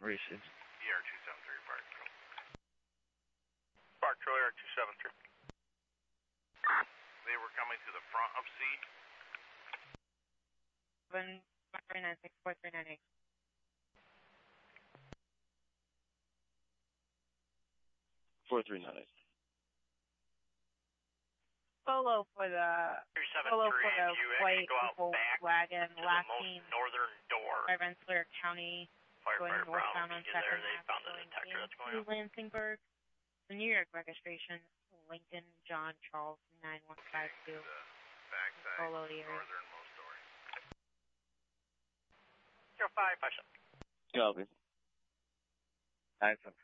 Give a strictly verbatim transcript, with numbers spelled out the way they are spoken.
Racing. E R two seven three, Park. Park, Troy, E R two seven three. They were coming to the front of C. Seven three nine six four three nine eight. Four three nine eight. Solo for the solo for the white Volkswagen last team. Northern door. By Rensselaer County. Going Firefighter northbound Brown, on you second. there, they found the detector that's going on. Lansingburg. The New York registration, Lincoln John Charles nine one five two. Backside, Solo the area. northernmost door. Zero five five seven. Copy. Nine seven.